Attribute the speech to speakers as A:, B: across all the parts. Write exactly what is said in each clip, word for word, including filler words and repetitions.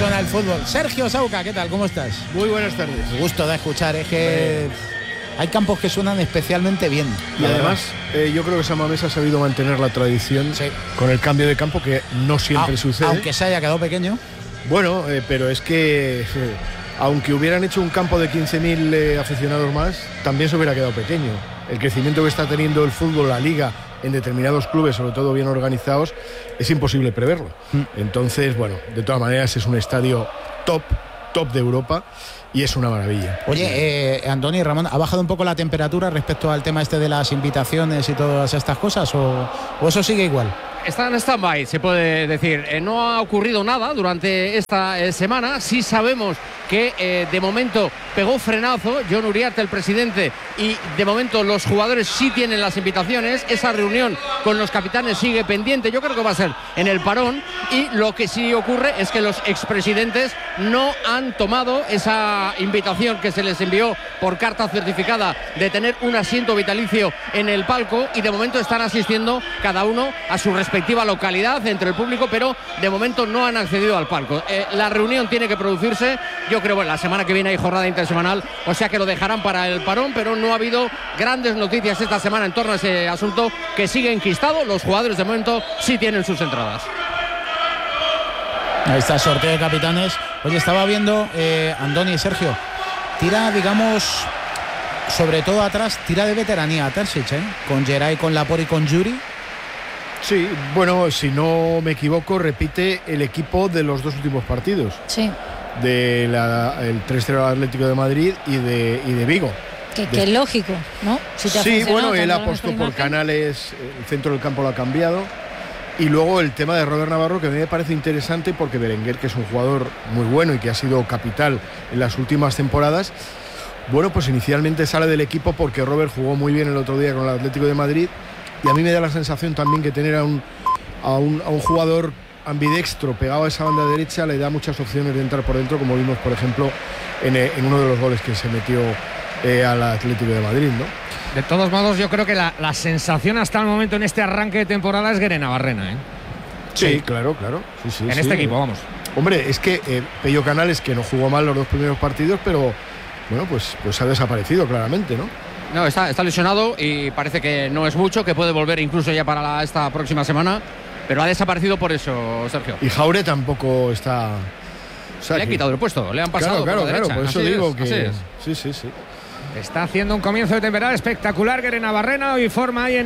A: suena el fútbol. Sergio Sauca, ¿qué tal? ¿Cómo estás?
B: Muy buenas tardes.
A: Gusto de escuchar, es que hay campos que suenan especialmente bien.
B: Y además, eh, yo creo que San Mamés ha sabido mantener la tradición, sí, con el cambio de campo, que no siempre
A: ah,
B: sucede.
A: Aunque se haya quedado pequeño.
B: Bueno, eh, pero es que, eh, aunque hubieran hecho un campo de quince mil eh, aficionados más, también se hubiera quedado pequeño. El crecimiento que está teniendo el fútbol, la liga, en determinados clubes, sobre todo bien organizados, es imposible preverlo. Mm. Entonces, bueno, de todas maneras es un estadio top, top de Europa y es una maravilla.
A: Oye, eh, Antoni y Ramón, ¿ha bajado un poco la temperatura respecto al tema este de las invitaciones y todas estas cosas o, o eso sigue igual?
C: Está en stand-by, se puede decir. Eh, no ha ocurrido nada durante esta eh, semana. Sí sabemos que eh, de momento pegó frenazo Jon Uriarte, el presidente, y de momento los jugadores sí tienen las invitaciones. Esa reunión con los capitanes sigue pendiente. Yo creo que va a ser en el parón. Y lo que sí ocurre es que los expresidentes no han tomado esa invitación que se les envió por carta certificada de tener un asiento vitalicio en el palco, y de momento están asistiendo cada uno a su respectiva respectiva localidad entre el público, pero de momento no han accedido al palco. Eh, la reunión tiene que producirse, yo creo, bueno, la semana que viene hay jornada intersemanal, o sea que lo dejarán para el parón, pero no ha habido grandes noticias esta semana en torno a ese asunto, que sigue enquistado. Los jugadores de momento sí tienen sus entradas.
A: Ahí está el sorteo de capitanes. Oye, estaba viendo, eh, Andoni y Sergio, tira, digamos, sobre todo atrás, tira de veteranía a Terzic, ¿eh? Con Geray, con Laporte y con Yuri.
B: Sí, bueno, si no me equivoco, repite el equipo de los dos últimos partidos.
D: Sí.
B: De la, el tres cero Atlético de Madrid y de, y de Vigo.
D: Que, que es lógico, ¿no? Si te
B: sí, bueno, él ha puesto por Canales, el centro del campo lo ha cambiado. Y luego el tema de Robert Navarro, que a mí me parece interesante, porque Berenguer, que es un jugador muy bueno y que ha sido capital en las últimas temporadas, bueno, pues inicialmente sale del equipo porque Robert jugó muy bien el otro día con el Atlético de Madrid. Y a mí me da la sensación también que tener a un, a un, a un jugador ambidextro pegado a esa banda derecha le da muchas opciones de entrar por dentro, como vimos, por ejemplo, en, en uno de los goles que se metió eh, al Atlético de Madrid, ¿no?
E: De todos modos, yo creo que la, la sensación hasta el momento en este arranque de temporada es Guere Navarrena, ¿eh?
B: Sí, sí, claro, claro. Sí, sí,
E: en
B: sí.
E: este equipo, vamos.
B: Hombre, es que eh, Pello Canales, que no jugó mal los dos primeros partidos, pero bueno, pues, pues ha desaparecido claramente, ¿no?
C: No, está, está lesionado y parece que no es mucho, que puede volver incluso ya para la, esta próxima semana, pero ha desaparecido por eso, Sergio.
B: Y Jaure tampoco está...
C: O sea, le han que... quitado el puesto, le han pasado.
B: Claro, claro,
C: por la
B: claro,
C: derecha.
B: por eso
C: así
B: digo
C: es,
B: que... Sí, sí, sí.
E: Está haciendo un comienzo de temporada espectacular Guere Navarrena, y forma ahí en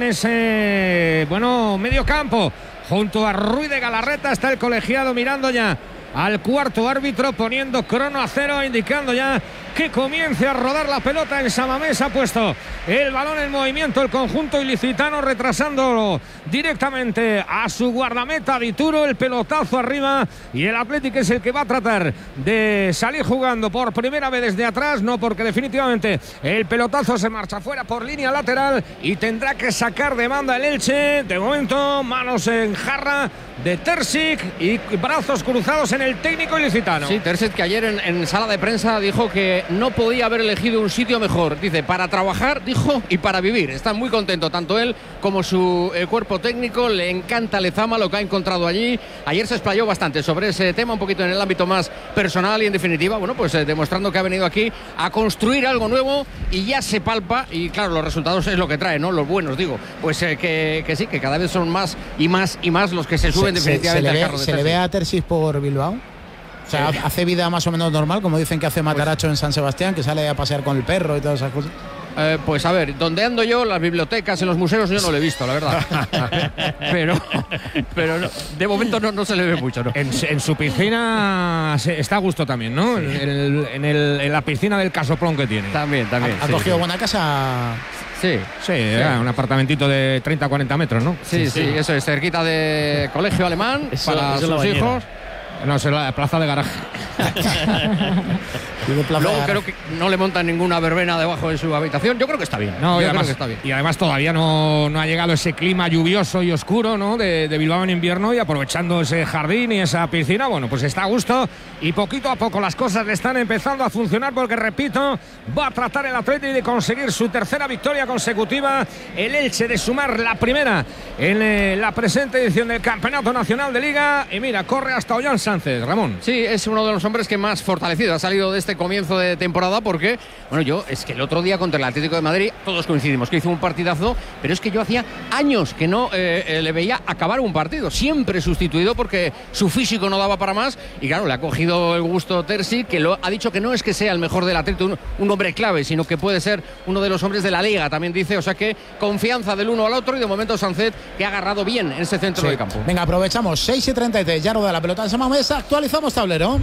E: ese, bueno, medio campo. Junto a Ruiz de Galarreta está el colegiado mirando ya al cuarto árbitro, poniendo crono a cero, indicando ya que comience a rodar la pelota. En San Mamés ha puesto el balón en movimiento el conjunto ilicitano, retrasándolo directamente a su guardameta Dituro. El pelotazo arriba, y el Athletic es el que va a tratar de salir jugando por primera vez desde atrás, no, porque definitivamente el pelotazo se marcha fuera por línea lateral y tendrá que sacar de banda el Elche. De momento, manos en jarra de Terzic y brazos cruzados en el técnico ilicitano.
C: Sí, Terzic, que ayer en, en sala de prensa dijo que no podía haber elegido un sitio mejor, dice, para trabajar, dijo, y para vivir. Está muy contento tanto él como su eh, cuerpo técnico. Le encanta Lezama, lo que ha encontrado allí. Ayer se explayó bastante sobre ese tema, un poquito en el ámbito más personal, y en definitiva, bueno, pues eh, demostrando que ha venido aquí a construir algo nuevo, y ya se palpa, y claro, los resultados es lo que trae, ¿no? Los buenos, digo, pues eh, que, que sí, que cada vez son más y más y más los que se suben se, definitivamente
A: se, se
C: al carro
A: ve,
C: de
A: ¿Se le ve a Terzic por Bilbao? O sea, sí. Hace vida más o menos normal, como dicen que hace Mataracho pues, en San Sebastián, que sale a pasear con el perro y todas esas cosas.
C: Eh, pues a ver, donde ando yo, las bibliotecas, en los museos, yo no lo he visto, la verdad. pero pero no, de momento no, no se le ve mucho, ¿no?
E: En, en su piscina está a gusto también, ¿no? Sí. En, el, en, el, en la piscina del Casoplón que tiene.
C: También, también.
A: ¿Ha,
C: sí,
A: ha cogido
C: sí.
A: buena casa?
E: Sí, sí, sí. Un apartamentito de treinta a cuarenta metros, ¿no?
C: Sí, sí, sí, eso es, cerquita de colegio alemán, eso, para eso sus hijos.
E: No, es la plaza de garaje.
C: Luego creo que no le montan ninguna verbena debajo de su habitación. Yo creo que está bien.
E: No, y
C: Yo
E: además,
C: creo que está bien.
E: y además todavía no, no ha llegado ese clima lluvioso y oscuro, ¿no? de, de Bilbao en invierno, y aprovechando ese jardín y esa piscina, bueno, pues está a gusto y poquito a poco las cosas le están empezando a funcionar, porque repito, va a tratar el Atleti de conseguir su tercera victoria consecutiva, el Elche de sumar la primera en eh, la presente edición del Campeonato Nacional de Liga, y mira, corre hasta Ollán Sánchez, Ramón.
C: Sí, es uno de los hombres que más fortalecido ha salido de este comienzo de temporada, porque, bueno, yo es que el otro día contra el Atlético de Madrid todos coincidimos que hizo un partidazo, pero es que yo hacía años que no eh, eh, le veía acabar un partido, siempre sustituido porque su físico no daba para más, y claro, le ha cogido el gusto Terzi, que lo ha dicho que no es que sea el mejor del Atlético, un, un hombre clave, sino que puede ser uno de los hombres de la Liga, también dice, o sea que confianza del uno al otro, y de momento Sánchez que ha agarrado bien en ese centro
A: sí.
C: del campo.
A: Venga, aprovechamos, seis y treinta y tres, ya roda la pelota en Sama Mesa, actualizamos tablero.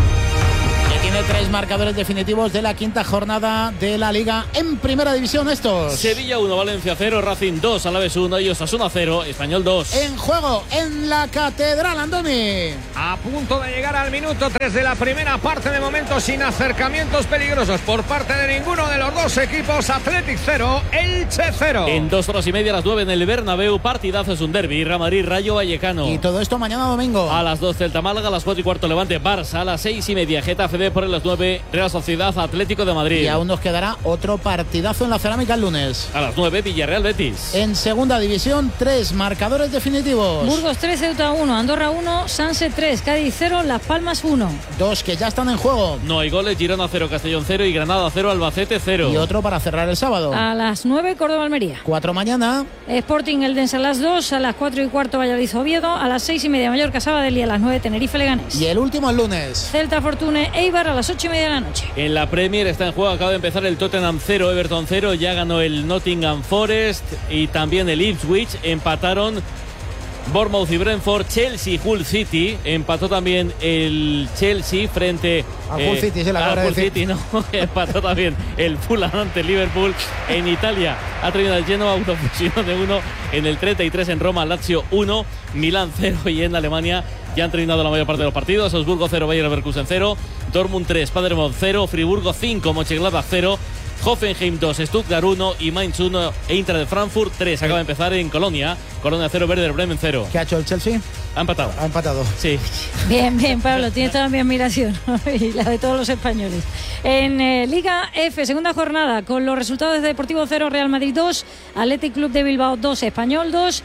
A: Tiene tres marcadores definitivos de la quinta jornada de la Liga en Primera División estos.
F: Sevilla uno, Valencia cero, Racing dos, Alavés uno y Osasuna cero, Español dos.
A: En juego en la Catedral, Andoni.
E: A punto de llegar al minuto tres de la primera parte, de momento sin acercamientos peligrosos por parte de ninguno de los dos equipos. Athletic cero, Elche cero.
F: En dos horas y media, a las nueve en el Bernabéu, partidazo, es un derbi, Real Madrid, Rayo Vallecano.
A: Y todo esto mañana domingo.
F: A las doce Celta Málaga, a las cuatro y cuarto Levante Barça, a las seis y media Getafe B, por las nueve Real Sociedad Atlético de Madrid.
A: Y aún nos quedará otro partidazo en la Cerámica el lunes.
F: A las nueve Villarreal Betis.
A: En Segunda División, tres marcadores definitivos.
D: Burgos tres, Ceuta uno, Andorra uno, Sanse tres, Cádiz cero, Las Palmas uno.
A: Dos que ya están en juego.
F: No hay goles, Girona cero, Castellón cero y Granada cero, Albacete cero.
A: Y otro para cerrar el sábado.
D: A las nueve, Córdoba-Almería.
A: Cuatro mañana.
D: Sporting Eldense a las dos, a las cuatro y cuarto Valladolid Oviedo, a las seis y media Mallorca Sabadell y a las nueve Tenerife Leganés.
A: Y el último el lunes.
D: Celta Fortune Eibar a las ocho y media de la noche.
F: En la Premier está en juego, acaba de empezar el Tottenham cero, Everton cero, ya ganó el Nottingham Forest y también el Ipswich, empataron Bournemouth y Brentford, Chelsea y Hull City, empató también el Chelsea frente
A: a Hull City, se la
F: a
A: acaba de
F: Hull
A: decir.
F: City, no, empató también el Fulham ante Liverpool. En Italia ha terminado el Genoa, autofusión de uno, en el treinta y tres en Roma, Lazio uno, Milán cero, y en Alemania ya han terminado la mayor parte de los partidos. Augsburgo cero, Bayer Leverkusen cero, Dortmund tres, Paderborn cero, Friburgo cinco, Mönchengladbach cero, Hoffenheim dos, Stuttgart uno y Mainz uno, Eintracht de Frankfurt tres. Acaba de empezar en Colonia, Colonia cero, Werder Bremen cero.
A: ¿Qué ha hecho el Chelsea?
F: Ha empatado.
A: Ha empatado.
F: Sí.
D: Bien, bien, Pablo, tienes toda mi admiración y la de todos los españoles. En eh, Liga F, segunda jornada, con los resultados de Deportivo cero, Real Madrid dos, Athletic Club de Bilbao dos, Español dos,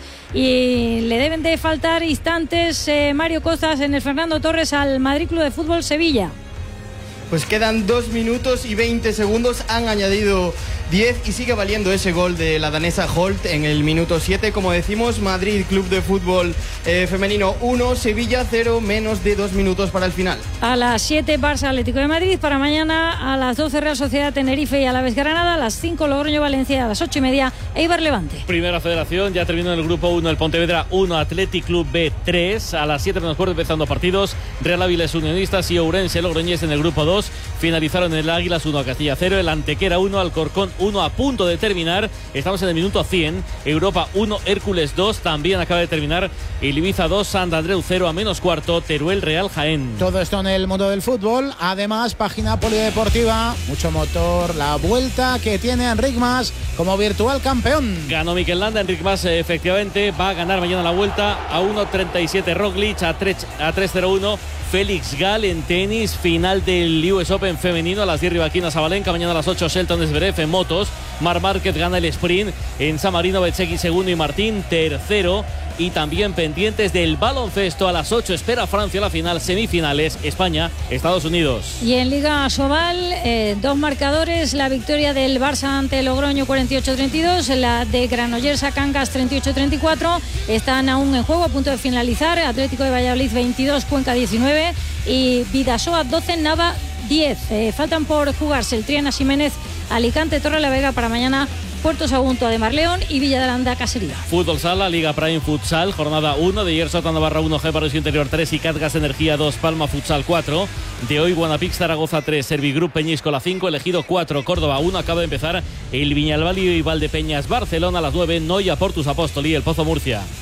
D: y le deben de faltar instantes eh, Mario Costas en el Fernando Torres al Madrid Club de Fútbol Sevilla.
G: Pues quedan dos minutos y veinte segundos, han añadido diez y sigue valiendo ese gol de la danesa Holt en el minuto siete. Como decimos, Madrid Club de Fútbol eh, Femenino uno, Sevilla cero, menos de dos minutos para el final.
D: A las siete, Barça Atlético de Madrid. Para mañana a las doce, Real Sociedad Tenerife y Alavés Granada. A las cinco, Logroño Valencia. A las ocho y media, Eibar Levante.
F: Primera Federación, ya terminó en el grupo uno el Pontevedra uno, Athletic Club B tres. A las siete menos cuarto empezando partidos, Real Áviles Unionistas y Ourense Logroñés en el grupo dos. Finalizaron el Águilas uno, Castilla cero, el Antequera uno, Alcorcón uno, a punto de terminar. Estamos en el minuto cien. Europa uno, Hércules dos. También acaba de terminar el Ibiza dos, Sant Andreu cero, a menos cuarto, Teruel Real Jaén.
A: Todo esto en el mundo del fútbol. Además, página polideportiva, mucho motor, la vuelta que tiene Enric Mas como virtual campeón.
F: Ganó Mikel Landa, Enric Mas efectivamente va a ganar mañana la vuelta a uno treinta y siete Roglic, a tres cero uno Félix Gal en tenis, final del U S Open femenino a las diez Rivaquina Sabalenka, mañana a las ocho Shelton Zverev en motos, Marc Márquez gana el sprint en San Marino, Bezzecchi segundo y Martín tercero. Y también pendientes del baloncesto a las ocho, espera Francia la final, semifinales, España, Estados Unidos.
D: Y en Liga Sobal, eh, dos marcadores, la victoria del Barça ante Logroño cuarenta y ocho treinta y dos, la de Granollers a Cangas treinta y ocho treinta y cuatro, están aún en juego, a punto de finalizar, Atlético de Valladolid veintidós, Cuenca diecinueve y Vidasoa doce, Nava diez. Eh, faltan por jugarse el Triana Ximénez, Alicante, Torrelavega para mañana, Puerto Sagunto, Ademar León y Villa de Aranda, Casería.
F: Fútbol Sala, Liga Prime Futsal, jornada uno, de ayer Sota Navarra uno, G Barrio Interior tres y Catgas Energía dos, Palma Futsal cuatro. De hoy Guanapix Zaragoza tres, Servigroup Peñíscola cinco, Elegido cuatro, Córdoba uno. Acaba de empezar el Viñalbal y Valdepeñas Barcelona a las nueve, Noia Portus Apóstoli, El Pozo Murcia.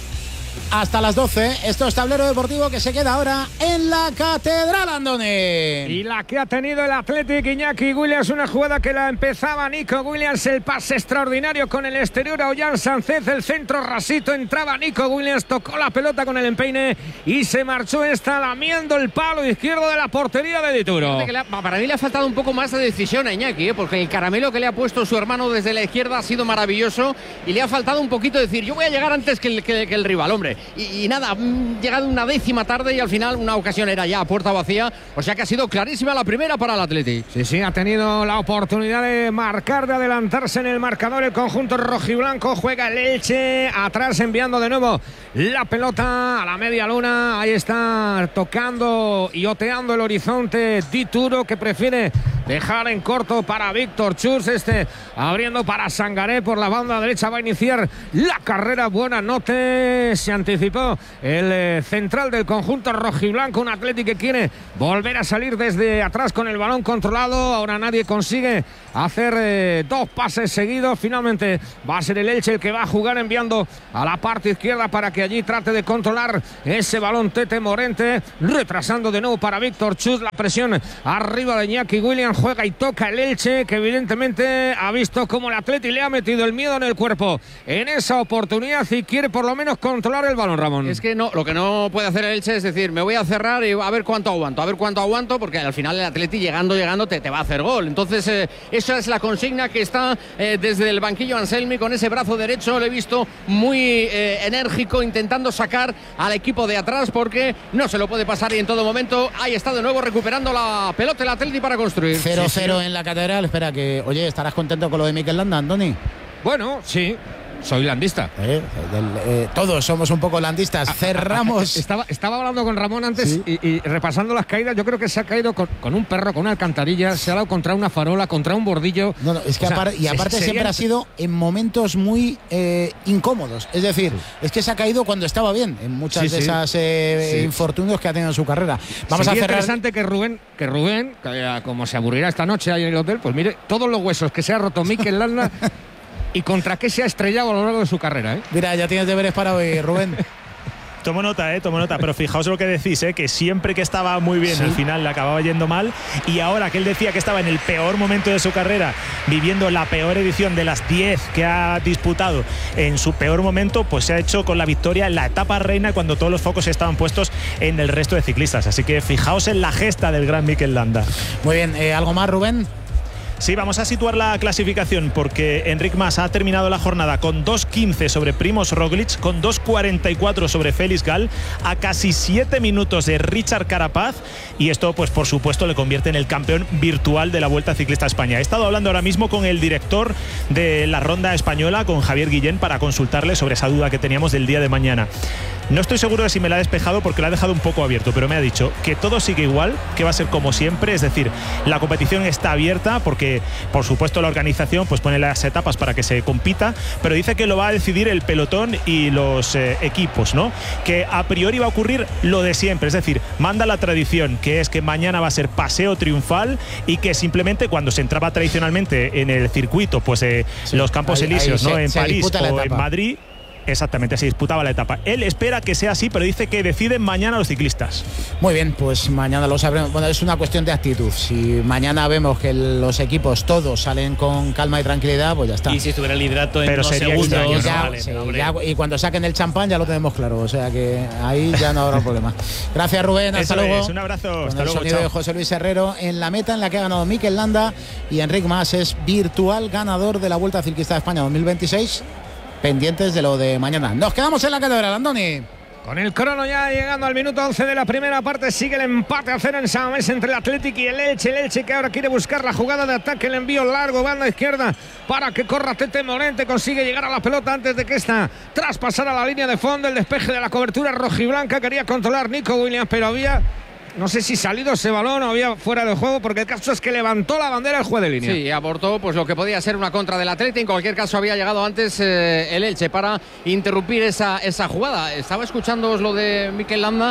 A: hasta las doce. Esto es Tablero Deportivo que se queda ahora en la Catedral, Andoni.
E: Y la que ha tenido el Athletic, Iñaki Williams, una jugada que la empezaba Nico Williams, el pase extraordinario con el exterior a Ollán Sánchez, el centro rasito, entraba Nico Williams, tocó la pelota con el empeine y se marchó esta lamiendo el palo izquierdo de la portería de Dituro.
C: Le ha, para mí le ha faltado un poco más de decisión a Iñaki, ¿eh? Porque el caramelo que le ha puesto su hermano desde la izquierda ha sido maravilloso y le ha faltado un poquito decir, yo voy a llegar antes que el, que, que el rival, hombre. Y, y nada, llegado una décima tarde y al final una ocasión era ya a puerta vacía, o sea que ha sido clarísima la primera para el Athletic.
E: Sí, sí, ha tenido la oportunidad de marcar, de adelantarse en el marcador el conjunto rojiblanco. Juega el Elche atrás, enviando de nuevo la pelota a la media luna. Ahí está tocando y oteando el horizonte Dituro, que prefiere dejar en corto para Víctor Chus. Este abriendo para Sangaré por la banda derecha. Va a iniciar la carrera. Buena noche. Se anticipó el eh, central del conjunto rojiblanco. Un Athletic que quiere volver a salir desde atrás con el balón controlado. Ahora nadie consigue hacer eh, dos pases seguidos. Finalmente va a ser el Elche el que va a jugar, enviando a la parte izquierda para que allí trate de controlar ese balón Tete Morente, retrasando de nuevo para Víctor Chus. La presión arriba de Iñaki Williams. Juega y toca el Elche, que evidentemente ha visto cómo el Atleti le ha metido el miedo en el cuerpo en esa oportunidad y quiere por lo menos controlar el balón, Ramón.
C: Es que no, lo que no puede hacer el Elche es decir, me voy a cerrar y a ver cuánto aguanto, a ver cuánto aguanto, porque al final el Atleti llegando, llegando te, te va a hacer gol. Entonces eh, esa es la consigna que está eh, desde el banquillo Anselmi, con ese brazo derecho, le he visto muy eh, enérgico, intentando sacar al equipo de atrás, porque no se lo puede pasar y en todo momento ahí está de nuevo recuperando la pelota el Atleti para construir.
A: cero cero en la Catedral. Espera que, oye, ¿estarás contento con lo de Mikel Landa, Andoni?
E: Bueno, sí. Soy landista.
A: Eh, del, eh, todos somos un poco landistas. Cerramos.
E: Estaba, estaba hablando con Ramón antes, ¿sí? y, y repasando las caídas. Yo creo que se ha caído con, con un perro, con una alcantarilla, se ha dado contra una farola, contra un bordillo.
A: No, no, es que apar, sea, y aparte sería... siempre ha sido en momentos muy eh, incómodos. Es decir, sí. es que se ha caído cuando estaba bien en muchas sí, de sí. esas eh, sí. infortunios que ha tenido en su carrera. Vamos
E: sería
A: a cerrar.
E: Interesante que Rubén, que Rubén, que, como se aburrirá esta noche ahí en el hotel, pues mire todos los huesos que se ha roto Mikel Landa. ¿Y contra qué se ha estrellado a lo largo de su carrera? ¿eh?
A: Mira, ya tienes deberes para hoy, Rubén.
H: Tomo nota, eh, tomo nota, pero fijaos lo que decís, eh, que siempre que estaba muy bien, ¿sí? al final le acababa yendo mal, y ahora que él decía que estaba en el peor momento de su carrera, viviendo la peor edición de las diez que ha disputado en su peor momento, pues se ha hecho con la victoria en la etapa reina, cuando todos los focos estaban puestos en el resto de ciclistas. Así que fijaos en la gesta del gran Mikel Landa.
A: Muy bien, eh, ¿algo más, Rubén?
H: Sí, vamos a situar la clasificación, porque Enric Mas ha terminado la jornada con dos quince sobre Primož Roglič, con dos cuarenta y cuatro sobre Félix Gall, a casi siete minutos de Richard Carapaz, y esto pues por supuesto le convierte en el campeón virtual de la Vuelta Ciclista a España. He estado hablando ahora mismo con el director de la Ronda Española, con Javier Guillén, para consultarle sobre esa duda que teníamos del día de mañana. No estoy seguro de si me la ha despejado, porque la ha dejado un poco abierto, pero me ha dicho que todo sigue igual, que va a ser como siempre, es decir, la competición está abierta, porque por supuesto la organización pues pone las etapas para que se compita, pero dice que lo va a decidir el pelotón y los eh, equipos, ¿no? Que a priori va a ocurrir lo de siempre, es decir, manda la tradición, que es que mañana va a ser paseo triunfal, y que simplemente cuando se entraba tradicionalmente en el circuito, pues eh, sí, los Campos ahí, Elíseos, ahí ¿no? Se, en se París o en Madrid. Exactamente, se disputaba la etapa. Él espera que sea así, pero dice que deciden mañana los ciclistas.
A: Muy bien, pues mañana lo sabremos. Bueno, es una cuestión de actitud. Si mañana vemos que los equipos todos salen con calma y tranquilidad, pues ya está.
F: Y si estuviera el liderato en
H: pero
F: unos
H: sería
F: segundos,
H: extraño,
F: no
A: ya,
F: vale,
A: sí,
F: no,
A: ya, y cuando saquen el champán ya lo tenemos claro. O sea que ahí ya no habrá problema. Gracias, Rubén. Hasta
H: Eso
A: luego.
H: Es, un abrazo.
A: Con
H: hasta
A: el
H: luego.
A: sonido
H: Chao.
A: de José Luis Herrero en la meta, en la que ha ganado Mikel Landa, y Enric Mas es virtual ganador de la Vuelta Ciclista de España dos mil veintiséis. Pendientes de lo de mañana. Nos quedamos en la Catedral, Andoni.
E: Con el crono ya llegando al minuto once de la primera parte, sigue el empate a cero en San Mamés entre el Athletic y el Elche. El Elche que ahora quiere buscar la jugada de ataque, el envío largo, banda izquierda, para que corra Tete Morente, consigue llegar a la pelota antes de que esta traspasara la línea de fondo. El despeje de la cobertura rojiblanca, quería controlar Nico Williams, pero había... no sé si salido ese balón o había fuera de juego, porque el caso es que levantó la bandera el juez de línea.
C: Sí, aportó pues lo que podía ser una contra del Atleti. En cualquier caso había llegado antes eh, el Elche para interrumpir esa, esa jugada. Estaba escuchándoos lo de Mikel Landa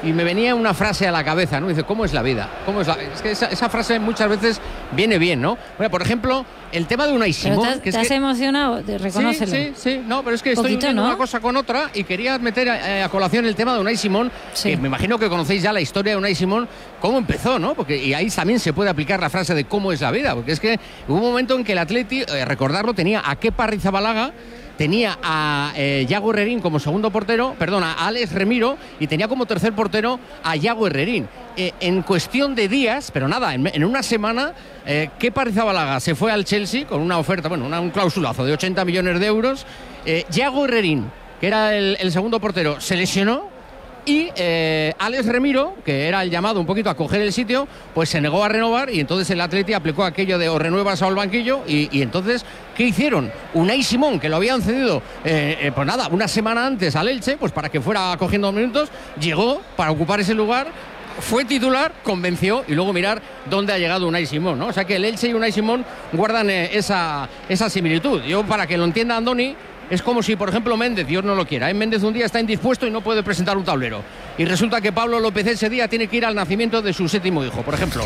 C: y me venía una frase a la cabeza, ¿no? Dice, ¿cómo es la vida? ¿Cómo es la... Es que esa, esa frase muchas veces viene bien, ¿no? Bueno, por ejemplo, el tema de Unai Simón...
D: Te,
C: que
D: te
C: es
D: has
C: que...
D: reconócelo. Sí,
C: sí, sí, no, pero es que estoy
D: Poquito,
C: uniendo
D: ¿no?
C: una cosa con otra y quería meter a, a colación el tema de Unai Simón,
D: Sí.
C: que me imagino que conocéis ya la historia de Unai Simón, cómo empezó, ¿no? Porque y ahí también se puede aplicar la frase de cómo es la vida, porque es que hubo un momento en que el Atleti, eh, recordarlo, tenía a Kepa Arrizabalaga, tenía a eh, Yago Herrerín como segundo portero, perdón, a Alex Remiro, y tenía como tercer portero a Yago Herrerín. Eh, en cuestión de días, pero nada, en, en una semana, eh, Kepa Arrizabalaga se fue al Chelsea con una oferta, bueno, una, un clausulazo de ochenta millones de euros. Eh, Yago Herrerín, que era el, el segundo portero, se lesionó. Y eh, Alex Remiro, que era el llamado un poquito a coger el sitio, pues se negó a renovar y entonces el Atleti aplicó aquello de o renuevas o al banquillo y, y entonces, ¿qué hicieron? Unai Simón, que lo habían cedido, eh, eh, pues nada, una semana antes al Elche, pues para que fuera cogiendo minutos, llegó para ocupar ese lugar, fue titular, convenció y luego mirar dónde ha llegado Unai Simón, ¿no? O sea que el Elche y Unai Simón guardan eh, esa, esa similitud. Yo, para que lo entienda Andoni, es como si, por ejemplo, Méndez, Dios no lo quiera, ¿eh? Méndez un día está indispuesto y no puede presentar un tablero. Y resulta que Pablo López ese día tiene que ir al nacimiento de su séptimo hijo, por ejemplo.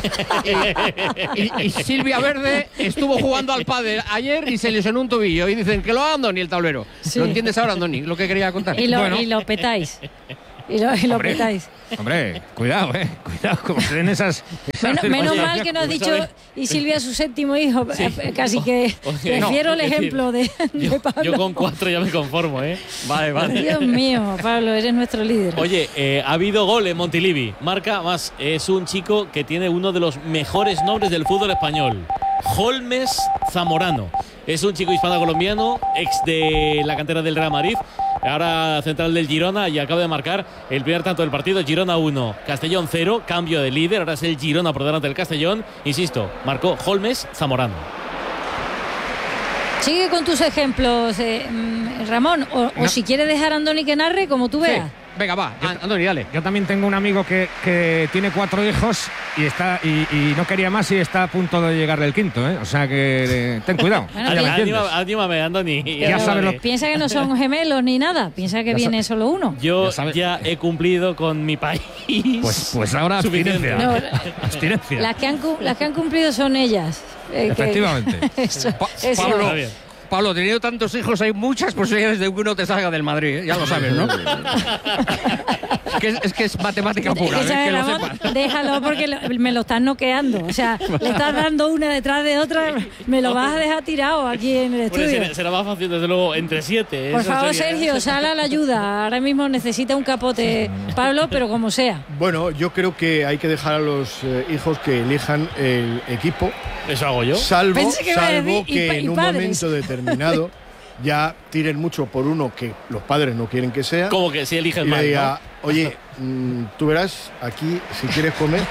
C: y, y, y Silvia Verde estuvo jugando al pádel ayer y se lesionó un tobillo. Y dicen que lo haga Andoni el tablero.
D: Sí.
C: ¿Lo entiendes ahora, Andoni? Lo que quería contar.
D: Y lo,
E: Bueno.
D: y lo petáis. Y lo, y lo
E: Hombre.
D: petáis.
E: Hombre, cuidado, eh. Cuidado, como se den esas. esas
D: Menos, menos
E: circunstancias.
D: mal que no has
F: Pues,
D: dicho,
F: ¿sabes?
D: y Silvia su séptimo hijo.
F: Sí.
D: Eh, Casi que
F: Oye,
D: prefiero
F: no,
D: el
F: es decir,
D: ejemplo de, de
F: Yo,
D: Pablo.
F: yo con cuatro ya me conformo, ¿eh? Vale, vale.
D: Dios mío, Pablo, eres nuestro líder.
F: Oye, eh, ha habido gol en Montilivi. Marca más, es un chico que tiene uno de los mejores nombres del fútbol español. Holmes Zamorano. Es un chico hispano-colombiano, ex de la cantera del Real Madrid, ahora central del Girona, y acaba de marcar el primer tanto del partido. Girona uno, Castellón cero, cambio de líder, ahora es el Girona por delante del Castellón. Insisto, marcó Holmes Zamorano.
D: Sigue con tus ejemplos, eh, Ramón, o,
E: No.
D: o si quieres dejar a Andoni que narre, como tú
C: Sí.
D: veas.
C: Venga, va, Andoni, dale.
E: Yo también tengo un amigo que, que tiene cuatro hijos y está y, y no quería más y está a punto de llegarle el quinto, ¿eh? O sea que eh, ten cuidado.
D: Bueno,
E: ya me
D: bien.
E: entiendes.
F: Anímame, anímame, Andoni.
E: Ya
D: Pero
E: sabes lo-
D: Piensa que no son gemelos ni nada, piensa que
E: Ya
D: viene
E: sa-
D: solo uno.
F: Yo
E: Ya sabes.
F: ya he cumplido con mi país.
E: Pues, pues ahora
F: Suficiente.
E: abstinencia.
D: No,
E: abstinencia.
D: Las que han, cu- las que han cumplido son ellas. eh, que-
E: Efectivamente.
D: Eso,
C: Pa-
D: eso.
C: Pablo,
F: Está bien.
C: Pablo, teniendo tantos hijos, hay muchas posibilidades de que uno te salga del Madrid, ¿eh? Ya lo sabes, ¿no? es, que es, es que es matemática pura,
D: Que
C: ¿eh?
D: sabes,
C: Que lo
D: Ramón,
C: sepas.
D: déjalo porque lo- me lo estás noqueando. O sea, le estás dando una detrás de otra. Me lo vas a dejar tirado aquí en el
F: Bueno,
D: estudio.
F: será, será más fácil, desde luego, entre siete.
D: Por
F: eso
D: favor,
F: sería-
D: Sergio, sal a la ayuda. Ahora mismo necesita un capote, Pablo, pero como sea.
B: Bueno, yo creo que hay que dejar a los eh, hijos que elijan el equipo,
F: Eso hago yo.
B: salvo,
D: Pensé que iba a
B: salvo
D: decir, y
B: que
D: pa- y
B: en un
D: padres.
B: momento determinado ya tiren mucho por uno que los padres no quieren que sea.
F: Como que si eliges
B: Y le
F: mal,
B: diga, oye, mm, tú verás aquí si quieres comer,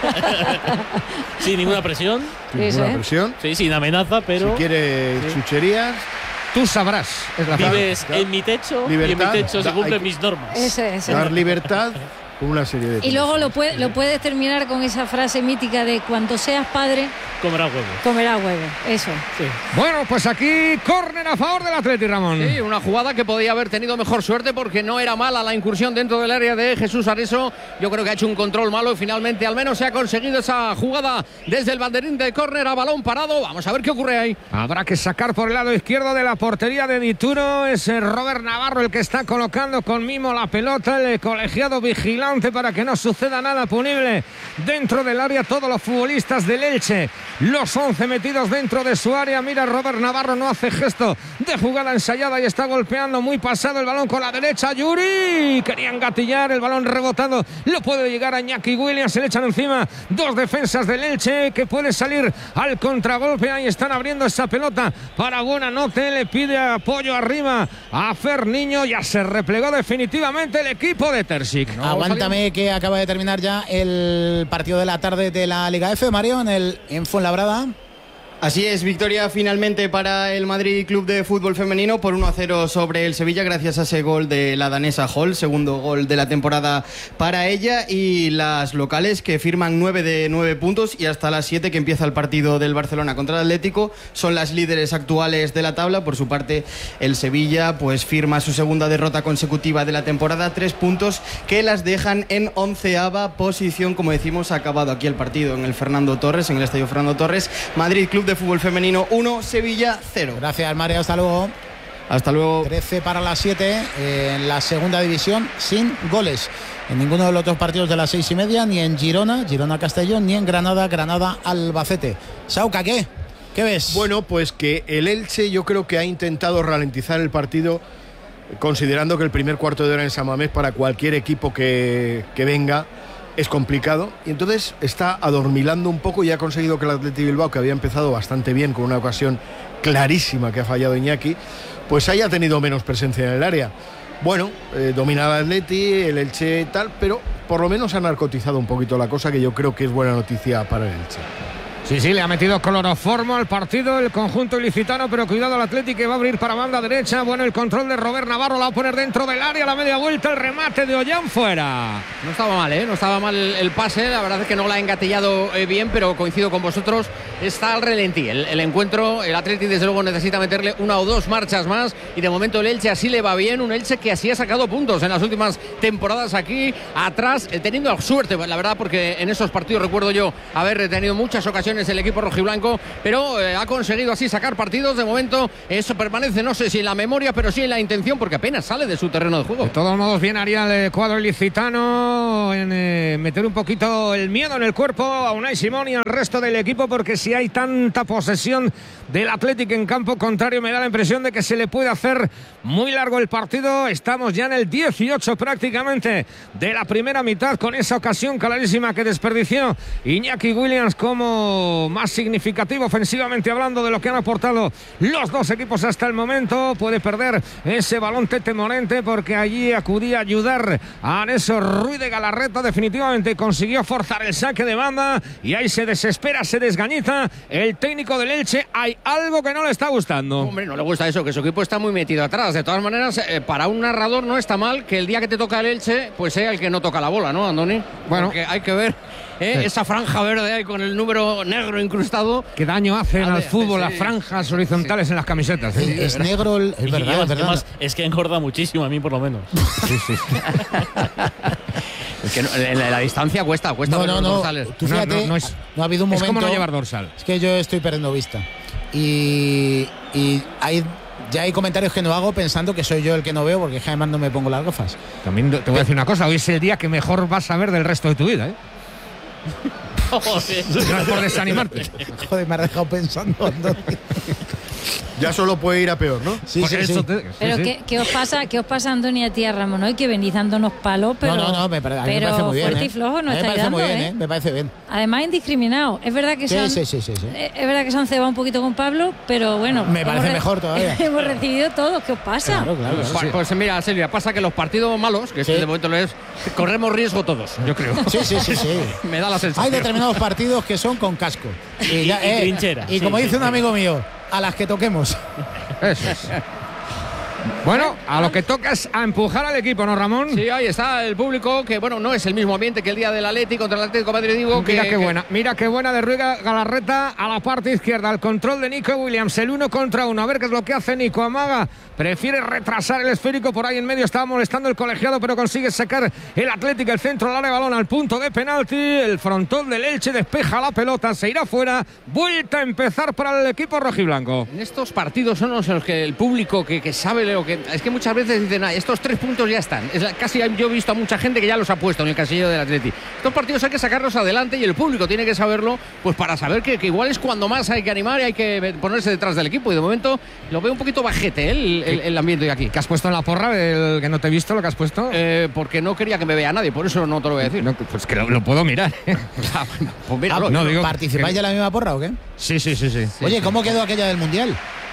F: ¿no? Sin ninguna presión.
B: sin
D: Eso,
B: ninguna
D: ¿eh?
B: presión.
F: Sí, sin amenaza, pero
B: Si quieres chucherías,
E: Tú sabrás. Es la frase.
F: vives en mi techo y
B: Libertad,
F: en mi techo se
B: da-
F: cumplen
B: hay que-
F: mis normas.
D: Eso es.
B: dar libertad con una serie de
D: Y luego lo,
B: condiciones.
D: puede, lo puedes terminar con esa frase mítica de cuando seas padre,
F: Comerá huevo.
D: comerá huevo. Eso.
E: Bueno, pues aquí córner a favor del Atleti, Ramón.
C: Sí, una jugada que podía haber tenido mejor suerte porque no era mala la incursión dentro del área de Jesús Areso. Yo creo que ha hecho un control malo y finalmente al menos se ha conseguido esa jugada desde el banderín de córner a balón parado. Vamos a ver qué ocurre ahí.
E: Habrá que sacar por el lado izquierdo de la portería de Dituro. Es eh, Robert Navarro el que está colocando con mimo la pelota, el colegiado vigilante para que no suceda nada punible dentro del área. Todos los futbolistas del Elche, los once metidos dentro de su área. Mira, Robert Navarro no hace gesto de jugada ensayada y está golpeando muy pasado el balón con la derecha. Yuri, querían gatillar, el balón rebotado, lo puede llegar a Iñaki Williams, se le echan encima dos defensas del Elche que puede salir al contragolpe. Ahí están abriendo esa pelota para Buenanote, le pide apoyo arriba a Fer Niño, ya se replegó definitivamente el equipo de Terzic. No,
A: Aguántame que acaba de terminar ya el partido de la tarde de la Liga F, Mario, en el en Fuenlabrada.
G: Así es, victoria finalmente para el Madrid Club de Fútbol Femenino por uno a cero sobre el Sevilla gracias a ese gol de la danesa Hall, segundo gol de la temporada para ella, y las locales que firman nueve de nueve puntos y hasta las siete que empieza el partido del Barcelona contra el Atlético son las líderes actuales de la tabla. Por su parte el Sevilla pues firma su segunda derrota consecutiva de la temporada, tres puntos que las dejan en onceava posición. Como decimos, ha acabado aquí el partido en el Fernando Torres, en el Estadio Fernando Torres. Madrid Club de Fútbol Femenino uno, Sevilla cero.
A: Gracias, Mario, hasta luego.
G: Hasta luego.
A: trece para las siete en la segunda división, sin goles en ninguno de los dos partidos de las seis y media, ni en Girona, Girona Castellón, ni en Granada, Granada Albacete. Sauca, ¿qué? ¿Qué ves?
B: Bueno, pues que el Elche yo creo que ha intentado ralentizar el partido, considerando que el primer cuarto de hora en San Mamés para cualquier equipo que, que venga es complicado, y entonces está adormilando un poco y ha conseguido que el Athletic Bilbao, que había empezado bastante bien con una ocasión clarísima que ha fallado Iñaki, pues haya tenido menos presencia en el área. Bueno, eh, domina el Atleti, el Elche tal, pero por lo menos ha narcotizado un poquito la cosa, que yo creo que es buena noticia para el Elche.
E: Sí, sí, le ha metido cloroformo al partido el conjunto ilicitano, pero cuidado al Athletic, que va a abrir para banda derecha. Bueno, el control de Robert Navarro, la va a poner dentro del área, la media vuelta, el remate de Ollán fuera.
C: No estaba mal, ¿eh? No estaba mal el, el pase, la verdad es que no la ha engatillado eh, bien, pero coincido con vosotros, está al relentí el, el encuentro. El Athletic desde luego necesita meterle una o dos marchas más, y de momento el Elche así le va bien, un Elche que así ha sacado puntos en las últimas temporadas aquí atrás, eh, teniendo suerte, la verdad, porque en esos partidos recuerdo yo haber tenido muchas ocasiones el equipo rojiblanco, pero eh, ha conseguido así sacar partidos. De momento eso permanece, no sé si en la memoria, pero sí en la intención, porque apenas sale de su terreno de juego.
E: De todos modos, bien haría el cuadro ilicitano en eh, meter un poquito el miedo en el cuerpo a Unai Simón y al resto del equipo, porque si hay tanta posesión del Athletic en campo contrario, me da la impresión de que se le puede hacer muy largo el partido. Estamos ya en el dieciocho prácticamente de la primera mitad, con esa ocasión clarísima que desperdició Iñaki Williams como más significativo ofensivamente hablando de lo que han aportado los dos equipos hasta el momento. Puede perder ese balón Tete Morente, porque allí acudía a ayudar a Aneso Ruiz de Galarreta. Definitivamente consiguió forzar el saque de banda y ahí se desespera, se desgañita el técnico del Elche. Hay algo que no le está gustando.
C: Hombre, no le gusta eso, que su equipo está muy metido atrás. De todas maneras, eh, para un narrador no está mal que el día que te toca el Elche, pues sea el que no toca la bola, ¿no, Andoni?
E: Bueno,
C: porque hay que ver eh, sí. esa franja verde ahí con el número negro incrustado.
E: Qué daño hacen al fútbol sí. las franjas horizontales sí. en las camisetas.
A: Sí, es, es negro, el, es verdad,
F: yo,
A: es verdad.
F: Además, es que engorda muchísimo, a mí por lo menos.
E: Sí, sí.
C: Es que no, en la, la distancia cuesta, cuesta.
A: No, no, no.
C: Dorsales.
A: Tú fíjate, no, no, no, es, no ha habido un momento.
E: Es como no llevar dorsal.
A: Es que yo estoy perdiendo vista. Y, y hay, ya hay comentarios que no hago pensando que soy yo el que no veo, porque además no me pongo las gafas.
E: También te voy a decir una cosa, hoy es el día que mejor vas a ver del resto de tu vida, ¿eh?
F: Joder.
E: No es por desanimarte.
A: Joder, me has dejado pensando.
B: Ya solo puede ir a peor, ¿no?
A: Sí, sí, sí.
E: Te...
D: Pero
E: sí,
D: ¿qué,
E: sí.
D: ¿qué os pasa, qué os pasa, Andoni, a ti, a Ramón, hoy que venís dándonos palos, pero
A: no, no, no, me, parece, a mí
D: pero
A: me parece muy bien.
D: fuerte
A: ¿eh?
D: y flojo no
A: me
D: estáis
A: parece
D: dando,
A: muy bien,
D: ¿eh?
A: ¿eh? Me parece bien.
D: Además, indiscriminado. Es verdad que
A: Sí,
D: se han,
A: sí, sí, sí, sí.
D: es verdad que se han cebado un poquito con Pablo, pero bueno.
A: Me parece
D: hemos
A: mejor todavía.
D: Hemos recibido todos. ¿Qué os pasa?
A: Claro, claro, claro,
C: Pues,
A: sí.
C: pues mira, Silvia, pasa que los partidos malos, que
A: Sí.
C: de momento lo es, corremos riesgo todos, yo creo.
A: Sí, sí, sí, sí.
C: Me da la sensación.
A: Hay determinados partidos que son con casco. Y, ya,
F: Y- y
A: eh,
F: trinchera.
A: Y
F: Sí,
A: como
F: sí,
A: dice un
F: sí.
A: amigo mío, a las que toquemos.
E: Eso es. Bueno, a lo que toca es a empujar al equipo, ¿no, Ramón?
C: Sí, ahí está el público, que bueno, no es el mismo ambiente que el día del Atlético contra el Atlético de Madrid, digo.
E: Mira
C: que,
E: qué
C: que-
E: buena, mira qué buena de Ruiz Galarreta a la parte izquierda, al control de Nico Williams, el uno contra uno. A ver qué es lo que hace Nico. Amaga, prefiere retrasar el esférico por ahí en medio, estaba molestando el colegiado, pero consigue sacar el Atlético, el centro, al área, balón al punto de penalti. El frontón del Elche despeja la pelota, se irá fuera. Vuelta a empezar para el equipo rojiblanco.
C: En estos partidos son los en los que el público que, que sabe lo que... Es que muchas veces dicen, ah, estos tres puntos ya están. Es la- casi yo he visto a mucha gente que ya los ha puesto en el casillero del Atleti. Estos partidos hay que sacarlos adelante y el público tiene que saberlo, pues para saber que, que igual es cuando más hay que animar y hay que ponerse detrás del equipo. Y de momento lo veo un poquito bajete, ¿eh? el, el, el ambiente de aquí.
E: ¿Qué has puesto en la porra? El que no te he visto, lo que has puesto.
C: Eh, porque no quería que me vea nadie, por eso no te lo voy a decir.
E: No, pues que lo, lo puedo mirar.
C: Ah, bueno, pues míralo.
A: Ah,
E: no, digo-
A: ¿Participáis
E: que-
A: de la misma porra o qué?
E: Sí, sí, sí, sí.
A: Oye, ¿cómo quedó aquella del Mundial?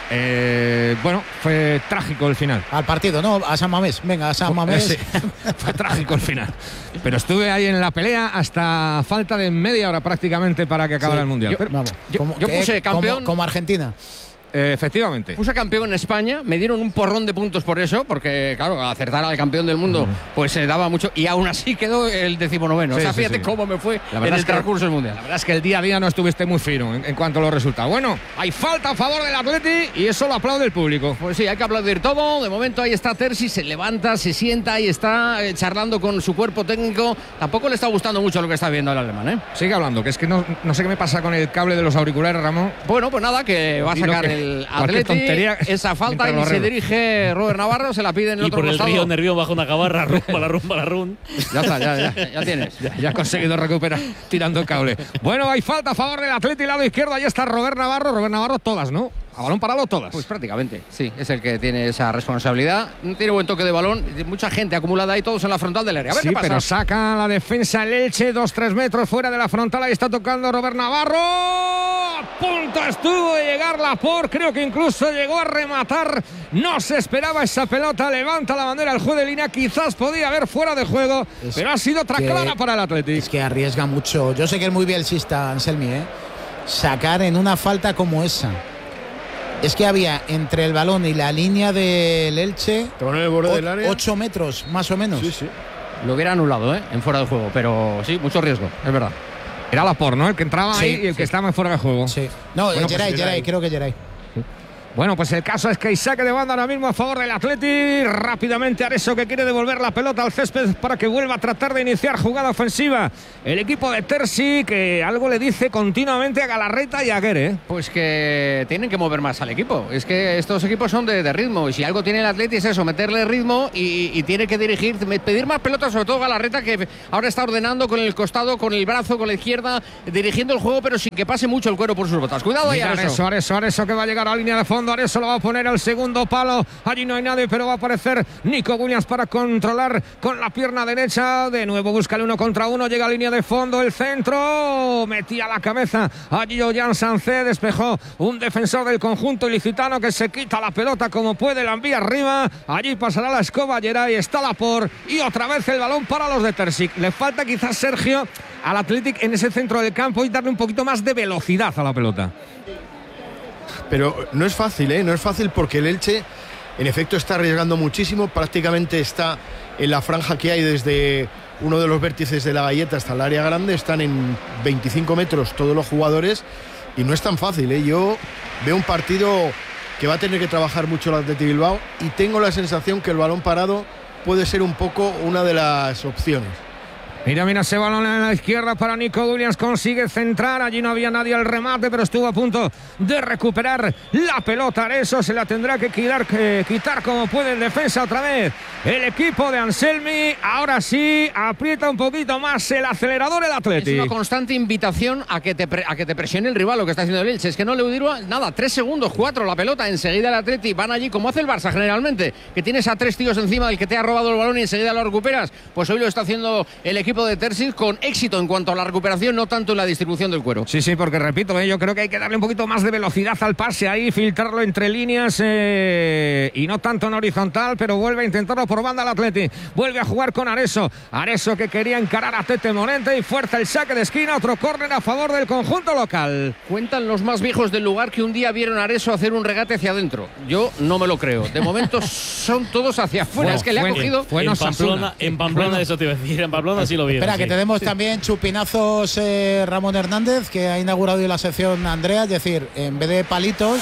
E: Eh, bueno, fue trágico el final.
A: Al partido, no, a San Mamés. Venga, a San Mamés.
E: Sí, fue trágico el final. Pero estuve ahí en la pelea hasta falta de media hora prácticamente para que acabara
A: Sí,
E: el Mundial.
C: yo-
E: Pero-
A: Vamos,
C: Yo-
A: como,
C: yo
A: que-
C: puse campeón.
A: Como, como Argentina.
E: eh, efectivamente.
C: Puse campeón en España, me dieron un porrón de puntos por eso, porque claro, acertar al campeón del mundo pues se daba mucho, y aún así quedó el decimonoveno.
E: Sí,
C: o sea,
E: sí,
C: fíjate
E: sí.
C: cómo me fue
E: La
C: en
E: verdad
C: el
E: es que-
C: transcurso del Mundial.
E: La verdad es que el día a día no estuviste muy fino en, en cuanto a los resultados. Bueno, hay falta a favor del Atleti y eso lo aplaude el público.
C: Pues sí, hay que aplaudir todo. De momento ahí está Terzi, se levanta, se sienta, ahí está eh, charlando con su cuerpo técnico. Tampoco le está gustando mucho lo que está viendo el alemán, ¿eh?
E: Sigue hablando, que es que no, no sé qué me pasa con el cable de los auriculares, Ramón.
C: Bueno, pues nada, que va a
E: Y lo
C: sacar
E: que-
C: el
E: cualquier
C: Atleti
E: tontería
C: esa falta
E: mientras
C: y
E: lo
C: se
E: arreglo.
C: dirige Robert Navarro, se la pide en el
F: Y
C: otro
F: por el
C: costado.
F: río Nervión bajo una cabarra, rumba la rumba la run.
C: Ya está, ya, ya, ya tienes.
E: Ya, ya ha conseguido recuperar tirando el cable. Bueno, hay falta a favor del Atleti, lado izquierdo. Ahí está Robert Navarro. Robert Navarro, todas, ¿no? A balón parado, todas.
C: Pues prácticamente, sí, es el que tiene esa responsabilidad. Tiene buen toque de balón, mucha gente acumulada ahí, todos en la frontal del área. A ver
E: sí,
C: qué pasa.
E: pero saca la defensa el Elche, dos tres metros fuera de la frontal. Ahí está tocando Robert Navarro. A punto estuvo de llegar Laporte, creo que incluso llegó a rematar. No se esperaba esa pelota. Levanta la bandera el juez de línea. Quizás podía haber fuera de juego,
A: Es
E: pero ha sido otra
A: que-
E: clara para el Atlético.
A: Es que arriesga mucho. Yo sé que es muy bielcista, Anselmi, ¿eh? Sacar en una falta como esa. Es que había entre el balón y la línea del Elche
B: Estaban en el borde del área.
A: ocho metros, más o menos.
B: Sí, sí.
C: Lo hubiera anulado, ¿eh? En fuera de juego, pero sí, mucho riesgo, es verdad.
E: Era Laporte, ¿no? El que entraba
A: Sí,
E: ahí y el
A: sí.
E: que estaba en fuera de juego.
A: Sí. No,
E: Bueno, pues
A: Geray,
E: Geray.
A: Geray, creo que Geray.
E: Bueno, pues el caso es que hay saque de banda ahora mismo a favor del Atleti. Rápidamente Areso, que quiere devolver la pelota al césped para que vuelva a tratar de iniciar jugada ofensiva. El equipo de Terzi, que algo le dice continuamente a Galarreta y a Guerre.
C: Pues que tienen que mover más al equipo. Es que estos equipos son de, de ritmo. Y si algo tiene el Atleti es eso, meterle ritmo y, y tiene que dirigir, pedir más pelotas, sobre todo Galarreta, que ahora está ordenando con el costado, con el brazo, con la izquierda, dirigiendo el juego, pero sin que pase mucho el cuero por sus botas. Cuidado ahí,
E: Mira
C: Areso.
E: Areso, Areso, Areso, que va a llegar a la línea de fondo. Areso lo va a poner al segundo palo. Allí no hay nadie, pero va a aparecer Nico Williams para controlar con la pierna derecha. De nuevo busca el uno contra uno. Llega a línea de fondo. El centro. Metía la cabeza. Allí Ollán Sancé despejó un defensor del conjunto ilicitano que se quita la pelota como puede. La envía arriba. Allí pasará la escoba. Geray está Laporte. Y otra vez el balón para los de Terzic. Le falta quizás Sergio al Athletic en ese centro del campo y darle un poquito más de velocidad a la pelota.
B: Pero no es fácil, ¿eh? No es fácil porque el Elche, en efecto, está arriesgando muchísimo. Prácticamente está en la franja que hay desde uno de los vértices de la galleta hasta el área grande. Están en veinticinco metros todos los jugadores y no es tan fácil, ¿eh? Yo veo un partido que va a tener que trabajar mucho el Athletic Bilbao y tengo la sensación que el balón parado puede ser un poco una de las opciones.
E: Mira, mira ese balón en la izquierda para Nico Williams, consigue centrar, allí no había nadie al remate, pero estuvo a punto de recuperar la pelota. Areso se la tendrá que quitar, que quitar como puede en defensa otra vez. El equipo de Anselmi, ahora sí, aprieta un poquito más el acelerador el
C: Es
E: Atleti.
C: una constante invitación a que, te pre- a que te presione el rival, lo que está haciendo el Elche. Es que no le duró nada, tres segundos, cuatro, la pelota, enseguida el Atleti van allí, como hace el Barça generalmente, que tienes a tres tíos encima del que te ha robado el balón y enseguida lo recuperas. Pues hoy lo está haciendo el equipo de Terzic con éxito en cuanto a la recuperación, no tanto en la distribución del cuero.
E: Sí, sí, porque repito, eh, yo creo que hay que darle un poquito más de velocidad al pase ahí, filtrarlo entre líneas eh, y no tanto en horizontal, pero vuelve a intentarlo por banda el Atleti. Vuelve a jugar con Areso. Areso que quería encarar a Tete Morente y fuerza el saque de esquina, otro córner a favor del conjunto local.
C: Cuentan los más viejos del lugar que un día vieron a Areso hacer un regate hacia adentro. Yo no me lo creo. De momento son todos hacia afuera.
E: Bueno,
C: es que le ha
E: fue-
C: cogido...
E: fue en
F: en
E: Osasuna.
F: Pamplona, en Pamplona
E: Bueno.
F: eso te iba a decir. En Pamplona sí lo vi.
A: Espera, que tenemos también chupinazos eh, Ramón Hernández, que ha inaugurado hoy la sección Andrea, es decir, en vez de palitos,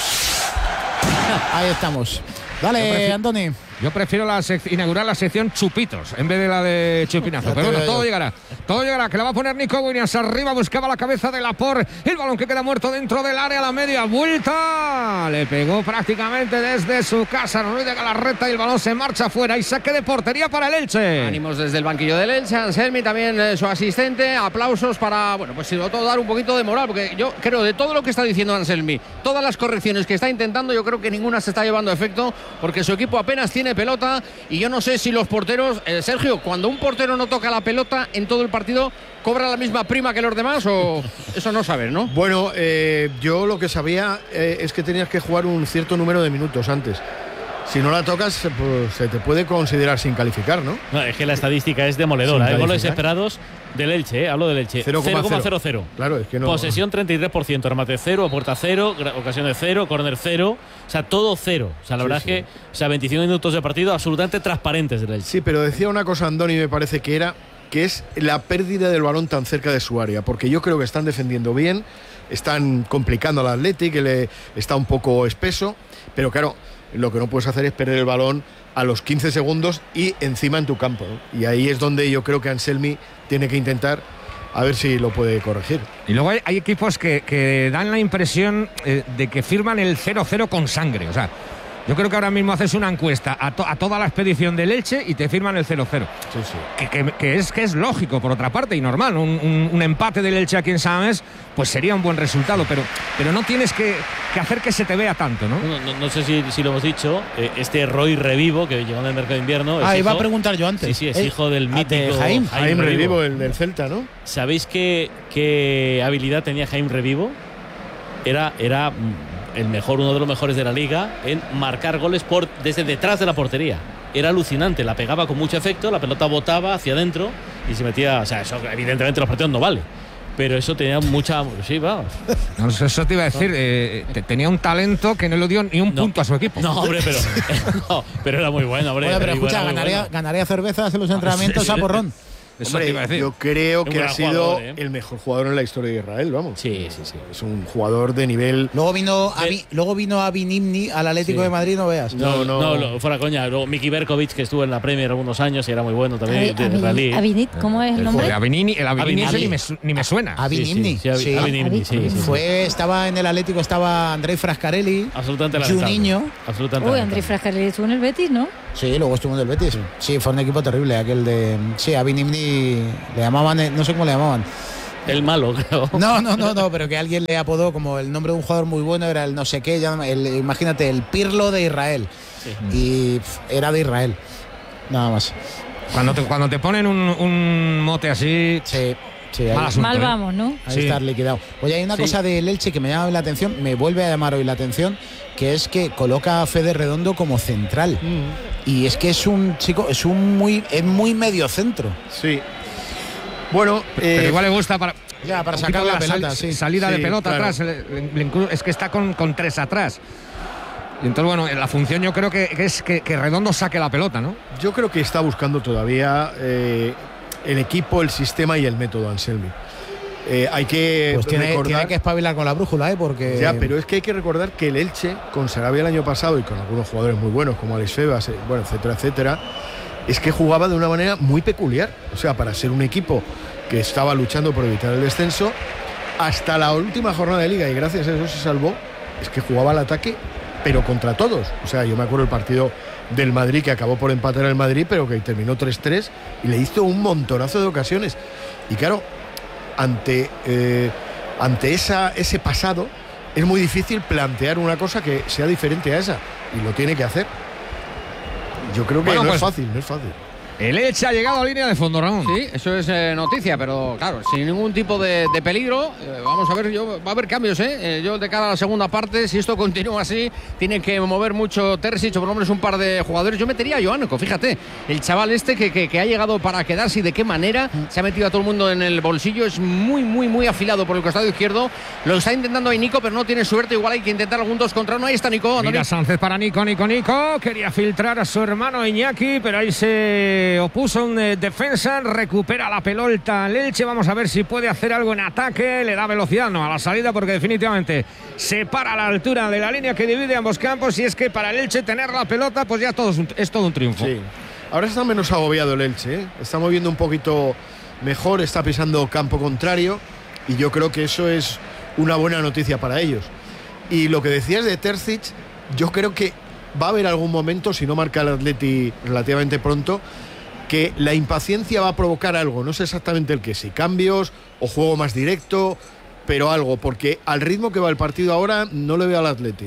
A: ahí estamos. Dale,
E: prefiero-
A: Andoni.
E: Yo prefiero la sec- inaugurar la sección chupitos en vez de la de chupinazo.
A: Ya te
E: Pero bueno,
A: veo
E: todo
A: yo.
E: llegará. Todo llegará, que la va a poner Nico Williams arriba, buscaba la cabeza de Laporte. El balón que queda muerto dentro del área, la media vuelta. Le pegó prácticamente desde su casa Ruiz de Galarreta y el balón se marcha afuera. Y saque de portería para el Elche.
C: Ánimos desde el banquillo del Elche, Anselmi también eh, su asistente, aplausos para, bueno, pues sobre todo dar un poquito de moral, porque yo creo de todo lo que está diciendo Anselmi, todas las correcciones que está intentando, yo creo que ninguna se está llevando a efecto, porque su equipo apenas tiene de pelota y yo no sé si los porteros, eh, Sergio, cuando un portero no toca la pelota en todo el partido, ¿cobra la misma prima que los demás o eso no sabes, no?
B: Bueno, eh, yo lo que sabía eh, es que tenías que jugar un cierto número de minutos antes. Si no la tocas, pues, se te puede considerar sin calificar, ¿no?
F: No, es que la estadística es demoledora. Hay goles esperados del Elche, ¿eh? Hablo del Elche.
B: cero coma cero
F: cero.
B: Claro, es que no.
F: Posesión treinta y tres por ciento, remate cero, puerta cero, ocasiones cero, córner cero. O sea, todo cero. O sea, la
B: Sí,
F: verdad
B: sí.
F: es que, o sea, veinticinco minutos de partido absolutamente transparentes del Elche.
B: Sí, pero decía una cosa Andoni, me parece que era, que es la pérdida del balón tan cerca de su área, porque yo creo que están defendiendo bien, están complicando al Athletic, que le está un poco espeso, pero claro, lo que no puedes hacer es perder el balón a los quince segundos y encima en tu campo, ¿no? Y ahí es donde yo creo que Anselmi tiene que intentar a ver si lo puede corregir.
E: Y luego hay, hay equipos que, que dan la impresión eh, de que firman el cero cero con sangre. O sea, yo creo que ahora mismo haces una encuesta a, to, a toda la expedición del Elche y te firman el cero cero.
B: Sí, sí.
E: Que, que, que, es, que es lógico, por otra parte, y normal. Un, un, un empate del Elche aquí en Samamés, pues sería un buen resultado, pero, pero no tienes que, que hacer que se te vea tanto, ¿no?
F: No, no, no sé si, si lo hemos dicho, eh, este Roy Revivo, que llegó en el mercado de invierno.
A: Ah,
F: hijo,
A: iba a preguntar yo antes.
F: Sí, sí, es
A: eh,
F: hijo del mítico
A: Jaime.
B: Jaime Revivo, el del Celta, ¿no?
F: ¿Sabéis qué, qué habilidad tenía Jaime Revivo? Era, era el mejor, uno de los mejores de la liga en marcar goles por, desde detrás de la portería. Era alucinante, la pegaba con mucho efecto, la pelota botaba hacia adentro y se metía, o sea, eso evidentemente los partidos no vale. Pero eso tenía mucha... Sí, vamos.
E: No, eso te iba a decir, eh, te, tenía un talento que no le dio ni un
F: No.
E: punto a su equipo.
F: No, hombre, pero, no, pero era muy bueno, hombre.
A: Oye, pero
F: Revivo
A: escucha,
F: era muy
A: ganaría,
F: bueno.
A: ganaría cervezas en los entrenamientos a porrón.
E: Eso
B: Hombre,
E: te iba a decir.
B: yo creo
F: Un
B: que ha
F: gran
B: sido
F: jugador, ¿eh?
B: el mejor jugador en la historia de Israel, vamos.
F: Sí, sí, sí.
B: Es un jugador de nivel...
A: Luego vino a
F: De-
A: Vi- luego vino a Vinimni al Atlético
F: Sí.
A: de Madrid, no veas.
F: No,
B: No,
F: no,
B: no.
F: no, fuera coña. Luego Miki Berkovic, que estuvo en la Premier algunos años y era muy bueno también, de
D: Avi-
F: israelí.
D: Avinit, ¿cómo es el nombre?
E: El Avinini, el Avinini ese
A: Avi-
E: ni me, su- ni me suena.
A: A Vinimni.
F: Sí, sí, sí,
A: sí.
F: Avinimni, sí, sí, sí.
A: Fue, estaba en el Atlético, estaba Andrei Frascarelli,
F: Absolutamente lamentable.
A: Juninho.
F: Absolutamente
D: Uy,
F: lamentable.
D: Andrés Frascarelli estuvo en el Betis, ¿no?
A: Sí, luego estuvo en el Betis. Sí, fue un equipo terrible aquel de... Sí, a Vinimni le llamaban, eh, no sé cómo le llamaban.
F: El malo, creo.
A: No, no, no, no, pero que alguien le apodó como el nombre de un jugador muy bueno, era el no sé qué, ya- el, imagínate, el Pirlo de Israel. Y pf, era de Israel. Nada más.
E: Cuando te, cuando te ponen un, un mote así,
A: Sí, sí, ahí,
E: mal asunto,
D: Mal
E: ¿eh?
D: vamos, ¿no?
A: ahí
E: Sí.
A: está liquidado. Oye, hay una
F: Sí.
A: cosa del Elche que me llama la atención, me vuelve a llamar hoy la atención, que es que coloca a Fede Redondo como central. Y es que es un chico, es un muy, es muy medio centro.
B: Sí. Bueno,
E: Pero
B: eh,
E: igual le gusta para,
A: Ya, para
E: un
A: sacar
E: poquito
A: la
E: de
A: pelota,
E: sal-
A: sí.
E: salida de
B: Sí,
E: pelota
B: claro.
E: atrás. le- le- le inclu- es que está con, con tres atrás. Y entonces, bueno, la función yo creo que, que es que, que Redondo saque la pelota, ¿no?
B: yo creo que está buscando todavía eh, el equipo, el sistema y el método Anselmi. Eh, hay que
A: Pues tiene,
B: recordar...
A: tiene que espabilar con la brújula, ¿eh? Porque...
B: Ya, pero es que hay que recordar que el Elche, con Sarabia el año pasado y con algunos jugadores muy buenos como Alex Febas, eh, bueno, etcétera, etcétera, es que jugaba de una manera muy peculiar. O sea, para ser un equipo que estaba luchando por evitar el descenso, hasta la última jornada de liga, y gracias a eso se salvó, es que jugaba al ataque, pero contra todos. O sea, yo me acuerdo el partido del Madrid, que acabó por empatar el Madrid, pero que terminó tres tres, y le hizo un montonazo de ocasiones. Y claro, ante, eh, ante esa, ese pasado, es muy difícil plantear una cosa que sea diferente a esa, y lo tiene que hacer. Yo creo que
E: Bueno,
B: no
E: pues-
B: es fácil, no es fácil.
E: El Elche ha llegado a línea de fondo, Ramón.
C: Sí, eso es eh, noticia, pero claro, sin ningún tipo de, de peligro. Eh, vamos a ver, yo, va a haber cambios, ¿eh? Eh, Yo de cara a la segunda parte, si esto continúa así, tiene que mover mucho Terzic, o por lo menos un par de jugadores. Yo metería a Joanco, fíjate, el chaval este que, que, que ha llegado para quedarse y de qué manera se ha metido a todo el mundo en el bolsillo. Es muy, muy, muy afilado por el costado izquierdo. Lo está intentando ahí Nico, pero no tiene suerte. Igual hay que intentar algún dos contra uno. Ahí está Nico.
E: Mira
C: Andoni.
E: Sánchez para Nico, Nico, Nico. Quería filtrar a su hermano Iñaki, pero ahí se opuso un eh, defensa. Recupera la pelota el Elche. Vamos a ver si puede hacer algo en ataque. Le da velocidad, no, a la salida, porque definitivamente se para a la altura de la línea que divide ambos campos. Y es que para el Elche tener la pelota, pues ya todo es, un, es todo un triunfo.
B: Sí. Ahora está menos agobiado el Elche, ¿eh? Está moviendo un poquito mejor, está pisando campo contrario, y yo creo que eso es una buena noticia para ellos. Y lo que decías de Terzic, yo creo que va a haber algún momento, si no marca el Atleti relativamente pronto, que la impaciencia va a provocar algo, no sé exactamente el qué, si cambios o juego más directo, pero algo, porque al ritmo que va el partido ahora no le veo al Atleti, ¿eh?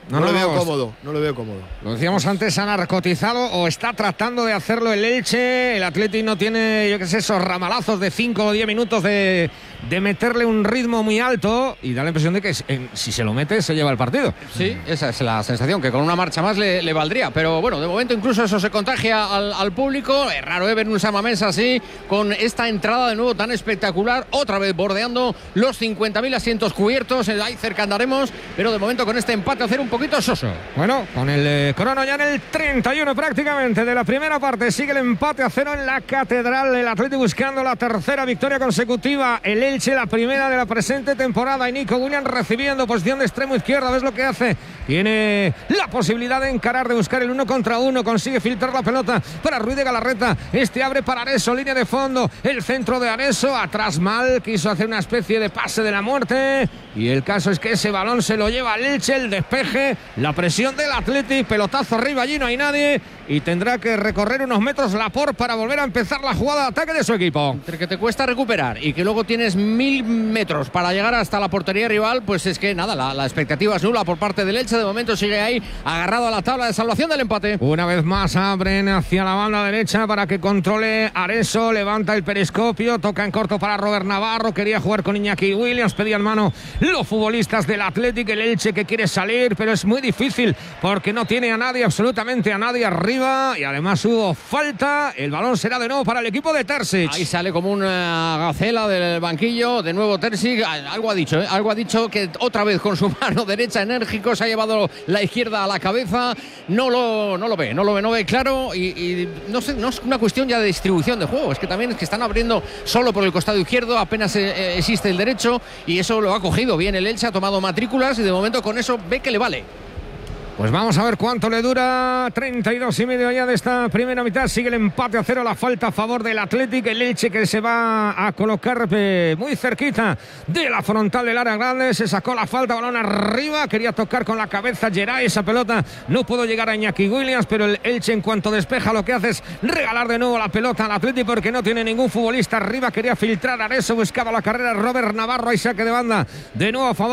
B: No, no, no lo veo cómodo, no lo veo cómodo.
E: Lo decíamos antes, ha narcotizado o está tratando de hacerlo el Elche. El Athletic no tiene, yo qué sé, esos ramalazos de cinco o diez minutos de, de meterle un ritmo muy alto y da la impresión de que en, si se lo mete se lleva el partido.
C: Sí, esa es la sensación, que con una marcha más le, le valdría. Pero bueno, de momento incluso eso se contagia al, al público. Es raro ¿eh? ver un Samamés así, con esta entrada de nuevo tan espectacular. Otra vez bordeando los cincuenta mil asientos cubiertos. Ahí cerca andaremos, pero de momento con este empate a cero un poquito soso.
E: Bueno, con el eh, crono ya en el treinta y uno prácticamente de la primera parte, sigue el empate a cero en la Catedral. El Athletic buscando la tercera victoria consecutiva. El Elche la primera de la presente temporada. Y Nico Williams recibiendo posición de extremo izquierdo. ¿Ves lo que hace? Tiene la posibilidad de encarar, de buscar el uno contra uno. Consigue filtrar la pelota para Ruiz de Galarreta. Este abre para Areso, línea de fondo. El centro de Areso, atrás mal. Quiso hacer una especie de pase de la muerte. Y el caso es que ese balón se lo lleva el Elche, el despeje. La presión del Athletic, pelotazo arriba, allí no hay nadie y tendrá que recorrer unos metros Laporte para volver a empezar la jugada de ataque de su equipo.
C: Entre que te cuesta recuperar y que luego tienes mil metros para llegar hasta la portería rival, pues es que nada, la, la expectativa es nula por parte del Elche. De momento sigue ahí agarrado a la tabla de salvación del empate.
E: Una vez más abren hacia la banda derecha para que controle Areso, levanta el periscopio, toca en corto para Robert Navarro, quería jugar con Iñaki Williams, pedían mano los futbolistas del Athletic, el Elche que quiere salir, pero es muy difícil porque no tiene a nadie, absolutamente a nadie arriba, y además hubo falta. El balón será de nuevo para el equipo de Terzic.
C: Ahí sale como una gacela del banquillo, de nuevo Terzic, algo ha dicho, ¿eh? algo ha dicho que otra vez con su mano derecha enérgico se ha llevado la izquierda a la cabeza, no lo, no lo ve, no lo ve, no ve claro, y, y no sé, no es una cuestión ya de distribución de juego, es que también es que están abriendo solo por el costado izquierdo, apenas eh, existe el derecho, y eso lo ha cogido bien el Elche, ha tomado matrículas y de momento con eso ve que le vale.
E: Pues vamos a ver cuánto le dura. treinta y dos y medio ya de esta primera mitad. Sigue el empate a cero, la falta a favor del Athletic. El Elche que se va a colocar muy cerquita de la frontal del área grande. Se sacó la falta, balón arriba. Quería tocar con la cabeza Geray. Esa pelota no pudo llegar a Iñaki Williams, pero el Elche en cuanto despeja lo que hace es regalar de nuevo la pelota al Athletic porque no tiene ningún futbolista arriba. Quería filtrar a Areso, buscaba la carrera Robert Navarro. Ahí saque de banda de nuevo a favor